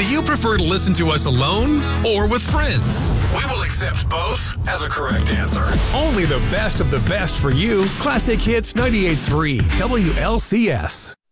Do you prefer to listen to us alone or with friends? We will accept both as a correct answer. Only the best of the best for you. Classic Hits 98.3 WLCS.